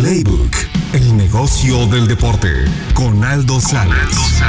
Playbook, el negocio del deporte, con Aldo Sales.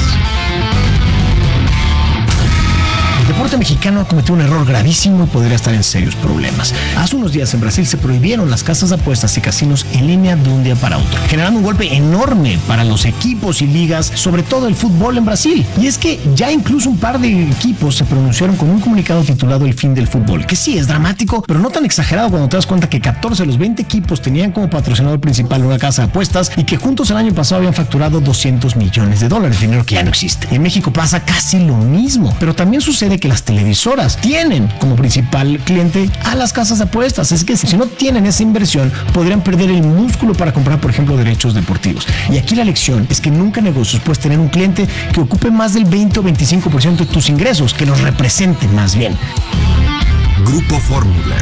El deporte mexicano ha cometido un error gravísimo y podría estar en serios problemas. Hace unos días en Brasil se prohibieron las casas de apuestas y casinos en línea de un día para otro, generando un golpe enorme para los equipos y ligas, sobre todo el fútbol en Brasil. Y es que ya incluso un par de equipos se pronunciaron con un comunicado titulado El fin del fútbol, que sí es dramático, pero no tan exagerado cuando te das cuenta que 14 de los 20 equipos tenían como patrocinador principal una casa de apuestas y que juntos el año pasado habían facturado $200 millones, dinero que ya no existe. En México pasa casi lo mismo, pero también sucede que las televisoras tienen como principal cliente a las casas de apuestas. Es que si no tienen esa inversión, podrían perder el músculo para comprar, por ejemplo, derechos deportivos. Y aquí la lección es que nunca en negocios puedes tener un cliente que ocupe más del 20 o 25% de tus ingresos, que los represente más bien. Grupo Fórmula.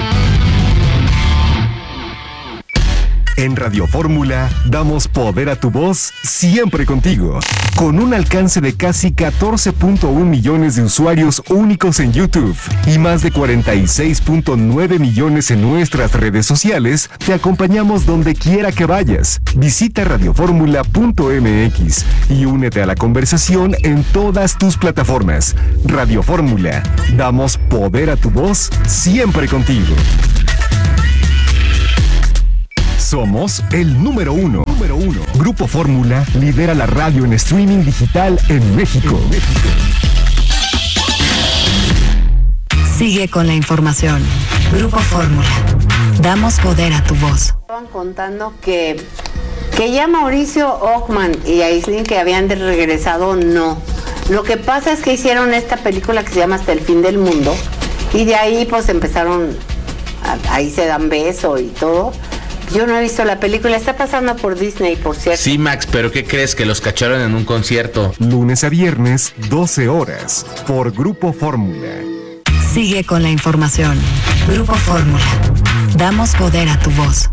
En Radio Fórmula damos poder a tu voz siempre contigo. Con un alcance de casi 14.1 millones de usuarios únicos en YouTube y más de 46.9 millones en nuestras redes sociales, te acompañamos donde quiera que vayas. Visita radioformula.mx y únete a la conversación en todas tus plataformas. Radio Fórmula, damos poder a tu voz siempre contigo. Somos el número uno. Grupo Fórmula lidera la radio en streaming digital en México. Sigue con la información. Grupo Fórmula. Damos poder a tu voz. Estaban contando que ya Mauricio Ockman y Aislinn, que habían regresado, no. Lo que pasa es que hicieron esta película que se llama Hasta el fin del mundo y de ahí pues empezaron, ahí se dan beso y todo. Yo no he visto la película, está pasando por Disney, por cierto. Sí, Max, pero ¿qué crees? Que los cacharon en un concierto. Lunes a viernes, 12 horas, por Grupo Fórmula. Sigue con la información. Grupo Fórmula. Damos poder a tu voz.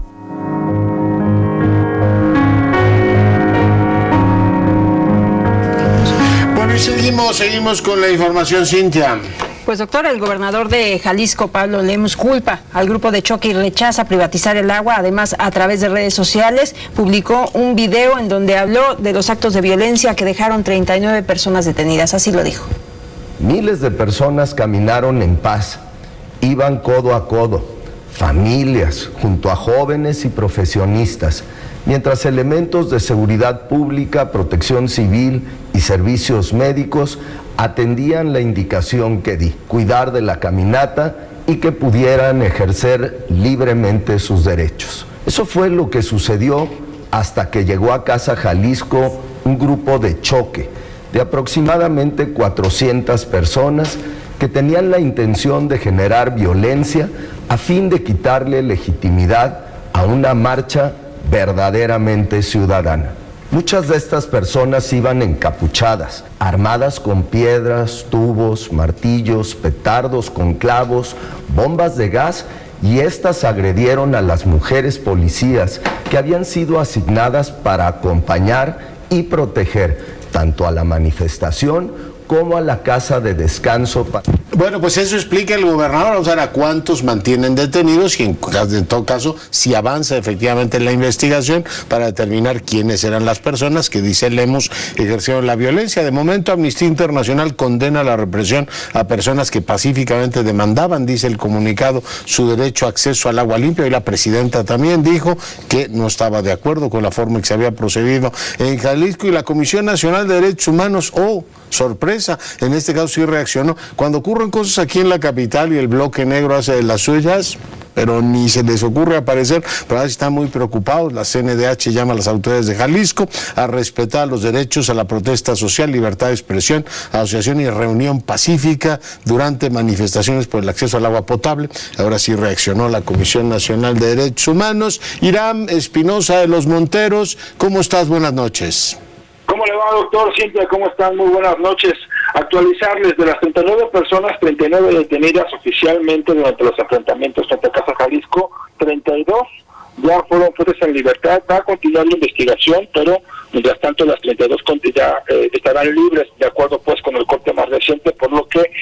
Bueno, y seguimos con la información, Cintia. Pues doctor, el gobernador de Jalisco, Pablo Lemus, culpa al grupo de choque y rechaza privatizar el agua. Además, a través de redes sociales, publicó un video en donde habló de los actos de violencia que dejaron 39 personas detenidas. Así lo dijo. Miles de personas caminaron en paz, iban codo a codo, familias, junto a jóvenes y profesionistas, mientras elementos de seguridad pública, protección civil y servicios médicos atendían la indicación que di, cuidar de la caminata y que pudieran ejercer libremente sus derechos. Eso fue lo que sucedió hasta que llegó a Casa Jalisco un grupo de choque de aproximadamente 400 personas que tenían la intención de generar violencia a fin de quitarle legitimidad a una marcha verdaderamente ciudadana. Muchas de estas personas iban encapuchadas, armadas con piedras, tubos, martillos, petardos con clavos, bombas de gas, y estas agredieron a las mujeres policías que habían sido asignadas para acompañar y proteger tanto a la manifestación como a la casa de descanso. Bueno, pues eso explica el gobernador. Vamos a ver a cuántos mantienen detenidos y en todo caso si avanza efectivamente la investigación para determinar quiénes eran las personas que, dice Lemus, ejercieron la violencia. De momento, Amnistía Internacional condena la represión a personas que pacíficamente demandaban, dice el comunicado, su derecho a acceso al agua limpia, y la presidenta también dijo que no estaba de acuerdo con la forma en que se había procedido en Jalisco, y la Comisión Nacional de Derechos Humanos, sorpresa, en este caso sí reaccionó. Cuando ocurren cosas aquí en la capital y el bloque negro hace de las suyas, pero ni se les ocurre aparecer, pero ahora están muy preocupados. La CNDH llama a las autoridades de Jalisco a respetar los derechos a la protesta social, libertad de expresión, asociación y reunión pacífica durante manifestaciones por el acceso al agua potable. Ahora sí reaccionó la Comisión Nacional de Derechos Humanos. Irán Espinosa de los Monteros, ¿cómo estás? Buenas noches. ¿Cómo le va, doctor? Cintia, ¿cómo están? Muy buenas noches. Actualizarles, de las 39 personas, 39 detenidas oficialmente durante los enfrentamientos frente a Casa Jalisco, 32 ya fueron puestas en libertad. Va a continuar la investigación, pero mientras tanto las 32 ya estarán libres, de acuerdo pues con el corte marcial reciente, por lo que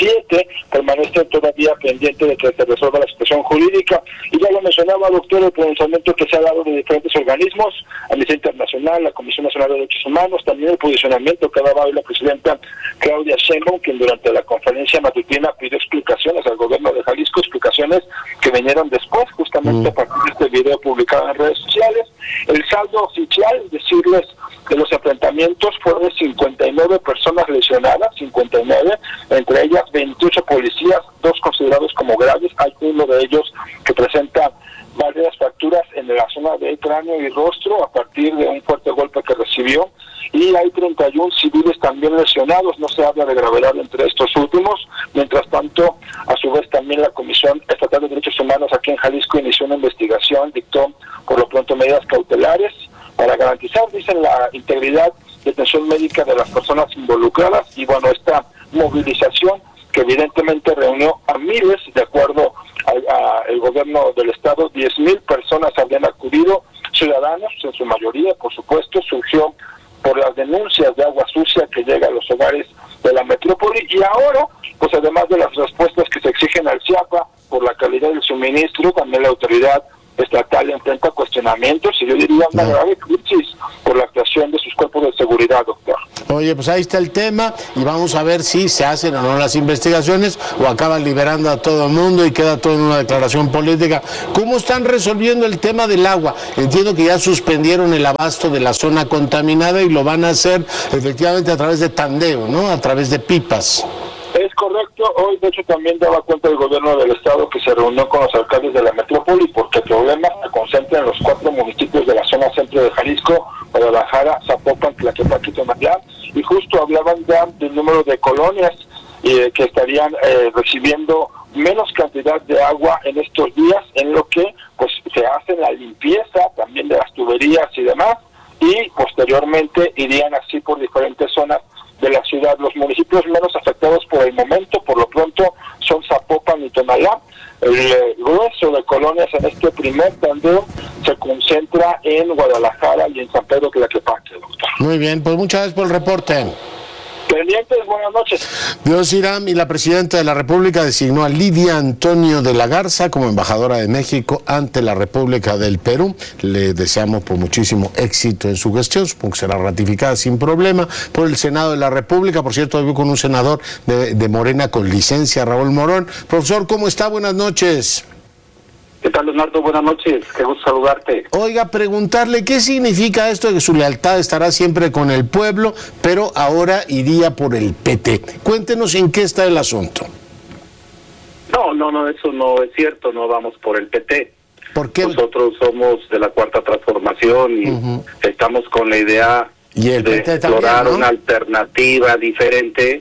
7 permanecen todavía pendientes de que se resuelva la situación jurídica. Y ya lo mencionaba, doctor, el pronunciamiento que se ha dado de diferentes organismos, Amnistía Internacional, la Comisión Nacional de Derechos Humanos, también el posicionamiento que ha dado hoy la presidenta Claudia Sheinbaum, quien durante la conferencia matutina pidió explicaciones al gobierno de Jalisco, explicaciones que vinieron después, justamente a partir de este video publicado en redes sociales. El saldo oficial, decirles, de los enfrentamientos fue de 59 personas lesionadas, 59, entre ellas 28 policías, 2 considerados como graves, hay uno de ellos que presenta varias fracturas en la zona del cráneo y rostro a partir de un fuerte golpe que recibió, y hay 31 civiles también lesionados, no se habla de gravedad entre estos últimos. Mientras tanto, a su vez también la Comisión Estatal de Derechos Humanos aquí en Jalisco inició una investigación, dictó por lo pronto medidas cautelares para garantizar, dicen, la integridad de atención médica de las personas involucradas. Y bueno, esta movilización que evidentemente reunió a miles, de acuerdo al gobierno del estado, 10,000 personas habían acudido, ciudadanos en su mayoría, por supuesto, surgió por las denuncias de agua sucia que llega a los hogares de la metrópoli. Y ahora, pues además de las respuestas que se exigen al CIAPA por la calidad del suministro, también la autoridad estatal enfrenta cuestionamientos y yo diría una grave crisis por la actuación de sus cuerpos de seguridad, doctor. Oye, pues ahí está el tema y vamos a ver si se hacen o no las investigaciones o acaban liberando a todo el mundo y queda todo en una declaración política. ¿Cómo están resolviendo el tema del agua? Entiendo que ya suspendieron el abasto de la zona contaminada y lo van a hacer efectivamente a través de tandeo, ¿no? A través de pipas. Es correcto. Hoy, de hecho, también daba cuenta el gobierno del estado que se reunió con los alcaldes de la metrópoli porque el problema se concentra en los 4 municipios de la zona centro de Jalisco, Guadalajara, Zapopan, Tlaquepaque y Tonalá, y justo hablaban ya del número de colonias que estarían recibiendo menos cantidad de agua en estos días, en lo que pues se hace la limpieza también de las tuberías y demás, y posteriormente irían así por diferentes zonas de la ciudad. Los municipios menos afectados por el momento, por lo pronto, son Zapopan y Tonalá. El grueso de colonias en este primer tandeo se concentra en Guadalajara y en San Pedro Tlaquepaque, doctor. Muy bien, pues muchas gracias por el reporte. Pendientes, buenas noches. Dios Irán, y la presidenta de la República designó a Lidia Antonio de la Garza como embajadora de México ante la República del Perú. Le deseamos por muchísimo éxito en su gestión, supongo que será ratificada sin problema por el Senado de la República. Por cierto, hoy con un senador de Morena con licencia, Raúl Morón. Profesor, ¿cómo está? Buenas noches. ¿Qué tal, Leonardo? Buenas noches, qué gusto saludarte. Oiga, preguntarle qué significa esto de que su lealtad estará siempre con el pueblo, pero ahora iría por el PT. Cuéntenos en qué está el asunto. No, eso no es cierto, no vamos por el PT. ¿Por qué? Nosotros somos de la Cuarta Transformación y estamos con la idea de explorar también, ¿no? Una alternativa diferente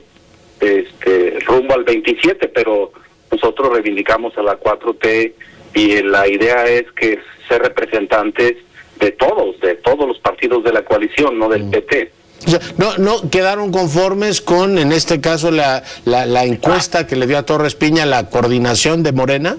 rumbo al 27, pero nosotros reivindicamos a la 4T y la idea es que ser representantes de todos los partidos de la coalición, no del PT. O sea, no quedaron conformes con, en este caso, la encuesta que le dio a Torres Piña la coordinación de Morena.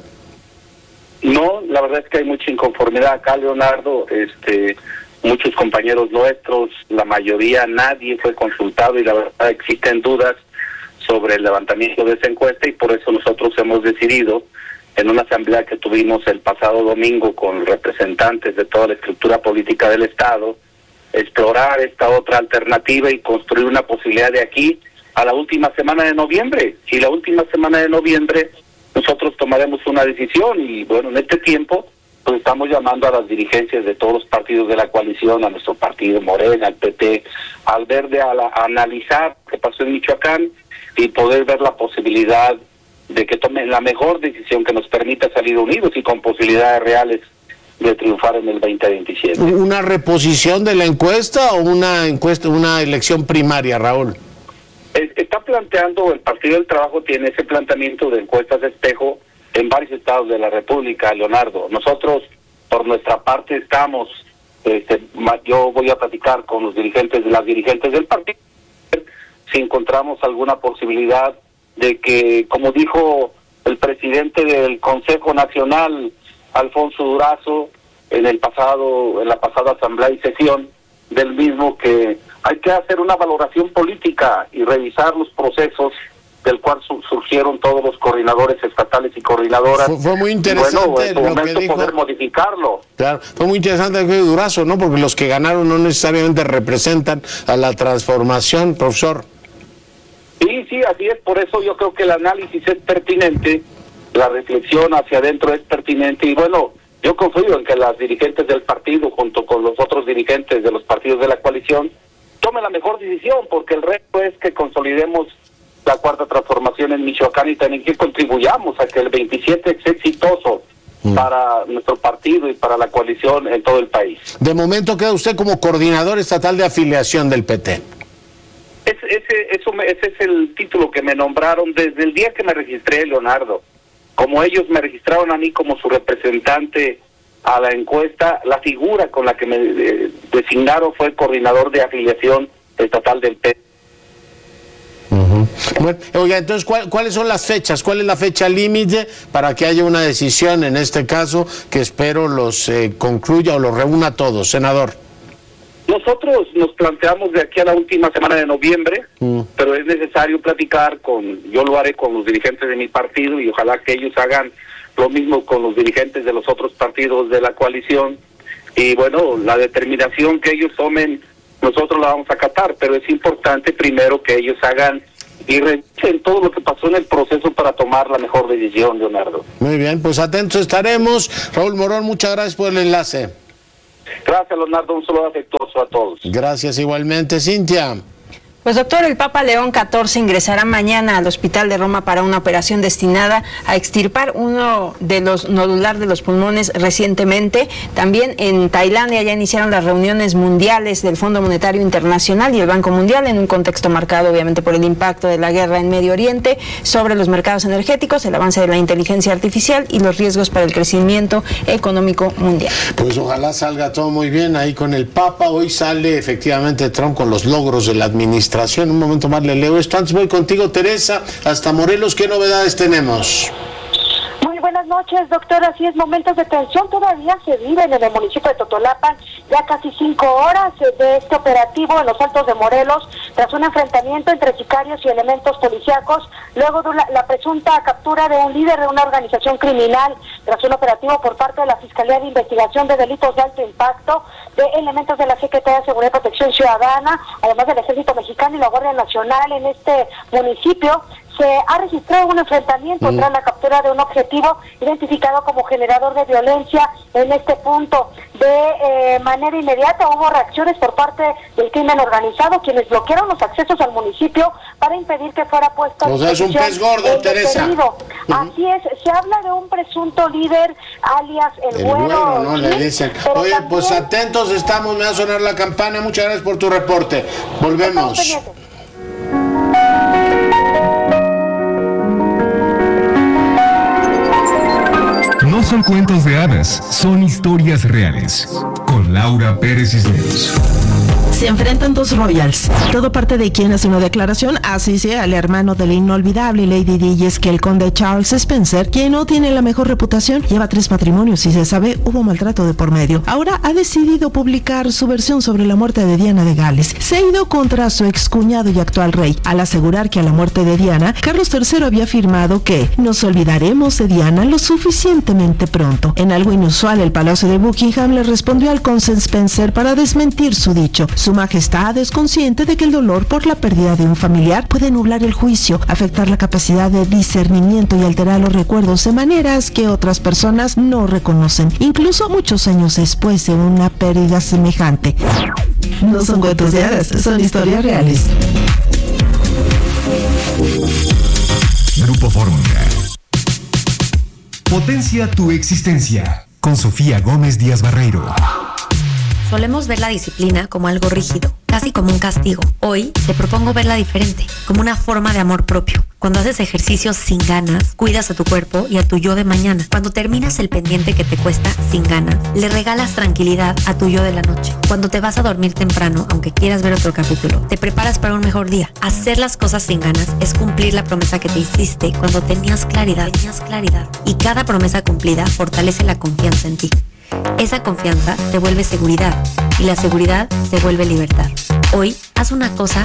No, la verdad es que hay mucha inconformidad acá, Leonardo. Muchos compañeros nuestros, la mayoría, nadie fue consultado y la verdad existen dudas sobre el levantamiento de esa encuesta y por eso nosotros hemos decidido, en una asamblea que tuvimos el pasado domingo con representantes de toda la estructura política del Estado, explorar esta otra alternativa y construir una posibilidad de aquí a la última semana de noviembre. Y la última semana de noviembre nosotros tomaremos una decisión y bueno, en este tiempo pues estamos llamando a las dirigencias de todos los partidos de la coalición, a nuestro partido Morena, al PT, al Verde, a analizar qué pasó en Michoacán y poder ver la posibilidad de que tomen la mejor decisión que nos permita salir unidos y con posibilidades reales de triunfar en el 2027. ¿Una reposición de la encuesta o una elección primaria, Raúl? Está planteando, el Partido del Trabajo tiene ese planteamiento de encuestas de espejo en varios estados de la República, Leonardo. Nosotros, por nuestra parte, estamos, yo voy a platicar con las dirigentes del partido, si encontramos alguna posibilidad de que, como dijo el presidente del Consejo Nacional, Alfonso Durazo, en la pasada asamblea y sesión del mismo, que hay que hacer una valoración política y revisar los procesos del cual surgieron todos los coordinadores estatales y coordinadoras. Fue muy interesante, bueno, en su momento lo que dijo, poder modificarlo. Claro, fue muy interesante lo que dijo Durazo, ¿no? Porque los que ganaron no necesariamente representan a la transformación, profesor. Sí, así es, por eso yo creo que el análisis es pertinente, la reflexión hacia adentro es pertinente, y bueno, yo confío en que las dirigentes del partido, junto con los otros dirigentes de los partidos de la coalición, tomen la mejor decisión, porque el reto es que consolidemos la cuarta transformación en Michoacán y también que contribuyamos a que el 27 es exitoso para nuestro partido y para la coalición en todo el país. De momento queda usted como coordinador estatal de afiliación del PT. Ese es el título que me nombraron desde el día que me registré, Leonardo. Como ellos me registraron a mí como su representante a la encuesta, la figura con la que me designaron fue coordinador de afiliación estatal del PT. Bueno, oiga, entonces, ¿cuáles son las fechas? ¿Cuál es la fecha límite para que haya una decisión en este caso que espero los concluya o los reúna a todos, senador? Nosotros nos planteamos de aquí a la última semana de noviembre, pero es necesario platicar yo lo haré con los dirigentes de mi partido y ojalá que ellos hagan lo mismo con los dirigentes de los otros partidos de la coalición. Y bueno, la determinación que ellos tomen, nosotros la vamos a acatar, pero es importante primero que ellos hagan y revisen todo lo que pasó en el proceso para tomar la mejor decisión, Leonardo. Muy bien, pues atentos estaremos. Raúl Morón, muchas gracias por el enlace. Gracias, Leonardo, un saludo afectuoso a todos. Gracias igualmente, Cintia. Pues doctor, el Papa León XIV ingresará mañana al Hospital de Roma para una operación destinada a extirpar uno de los nodular de los pulmones recientemente. También en Tailandia ya iniciaron las reuniones mundiales del Fondo Monetario Internacional y el Banco Mundial en un contexto marcado obviamente por el impacto de la guerra en Medio Oriente sobre los mercados energéticos, el avance de la inteligencia artificial y los riesgos para el crecimiento económico mundial. Pues ojalá salga todo muy bien ahí con el Papa. Hoy sale efectivamente Trump con los logros de la administración. Un momento más le leo esto. Antes voy contigo, Teresa, hasta Morelos. ¿Qué novedades tenemos? Muy buenas noches, doctor. Así es, momentos de tensión todavía se viven en el municipio de Totolapan, ya casi 5 horas de este operativo en los Altos de Morelos, tras un enfrentamiento entre sicarios y elementos policíacos, luego de la presunta captura de un líder de una organización criminal, tras un operativo por parte de la Fiscalía de Investigación de Delitos de Alto Impacto, de elementos de la Secretaría de Seguridad y Protección Ciudadana, además del Ejército Mexicano y la Guardia Nacional en este municipio. Se ha registrado un enfrentamiento tras la captura de un objetivo identificado como generador de violencia en este punto. De manera inmediata hubo reacciones por parte del crimen organizado, quienes bloquearon los accesos al municipio para impedir que fuera puesto a disposición. O sea, es un pez gordo, Teresa. Así es, se habla de un presunto líder, alias el Güero, ¿no? Le dicen. Oye, también, pues atentos estamos, me va a sonar la campana. Muchas gracias por tu reporte. Volvemos. No son cuentos de hadas, son historias reales. Con Laura Pérez Cisneros. Se enfrentan dos royals. Todo parte de quien hace una declaración, así sea el hermano de la inolvidable Lady Di, y es que el conde Charles Spencer, quien no tiene la mejor reputación, lleva 3 matrimonios y se sabe hubo maltrato de por medio. Ahora ha decidido publicar su versión sobre la muerte de Diana de Gales. Se ha ido contra su excuñado y actual rey, al asegurar que a la muerte de Diana, Carlos III había afirmado que nos olvidaremos de Diana lo suficientemente pronto. En algo inusual, el Palacio de Buckingham le respondió al conde Spencer para desmentir su dicho. Su majestad es consciente de que el dolor por la pérdida de un familiar puede nublar el juicio, afectar la capacidad de discernimiento y alterar los recuerdos de maneras que otras personas no reconocen, incluso muchos años después de una pérdida semejante. No son cuentos de hadas, son historias reales. Grupo Fórmula. Potencia tu existencia. Con Sofía Gómez Díaz Barreiro. Solemos ver la disciplina como algo rígido, casi como un castigo. Hoy te propongo verla diferente, como una forma de amor propio. Cuando haces ejercicios sin ganas, cuidas a tu cuerpo y a tu yo de mañana. Cuando terminas el pendiente que te cuesta sin ganas, le regalas tranquilidad a tu yo de la noche. Cuando te vas a dormir temprano, aunque quieras ver otro capítulo, te preparas para un mejor día. Hacer las cosas sin ganas es cumplir la promesa que te hiciste cuando tenías claridad. Y cada promesa cumplida fortalece la confianza en ti. Esa confianza te vuelve seguridad y la seguridad se vuelve libertad. Hoy, haz una cosa